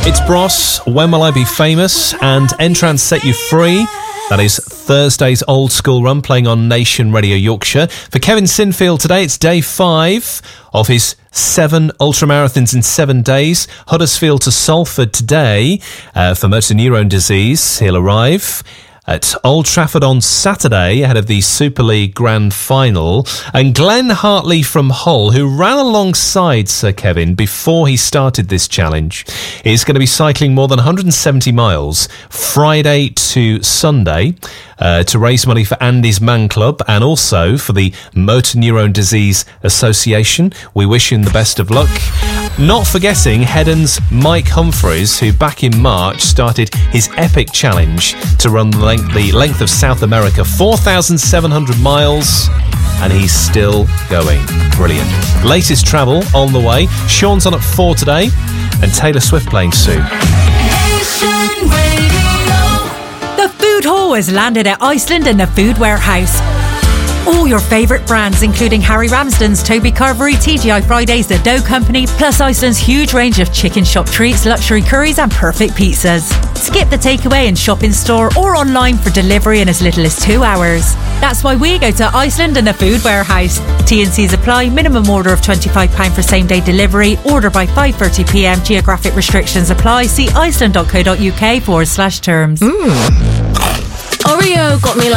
It's Bros, When Will I Be Famous, and Entrance Set You Free. That is Thursday's Old School Run, playing on Nation Radio Yorkshire. For Kevin Sinfield today, it's day 5 of his 7 ultramarathons in 7 days. Huddersfield to Salford today for motor neurone disease. He'll arrive at Old Trafford on Saturday ahead of the Super League Grand Final. And Glenn Hartley from Hull, who ran alongside Sir Kevin before he started this challenge, is going to be cycling more than 170 miles Friday to Sunday to raise money for Andy's Man Club and also for the Motor Neurone Disease Association. We wish him the best of luck. Not forgetting Heddon's Mike Humphreys, who back in March started his epic challenge to run the length of South America, 4,700 miles, and he's still going. Brilliant. Latest travel on the way. Sean's on at 4 today, and Taylor Swift playing soon. The Food Hall has landed at Iceland in the Food Warehouse. All your favourite brands, including Harry Ramsden's, Toby Carvery, TGI Fridays, The Dough Company, plus Iceland's huge range of chicken shop treats, luxury curries and perfect pizzas. Skip the takeaway and shop in store or online for delivery in as little as 2 hours. That's why we go to Iceland and the Food Warehouse. T&Cs apply. Minimum order of £25 for same day delivery. Order by 5:30pm. Geographic restrictions apply. See iceland.co.uk/terms. Oreo got me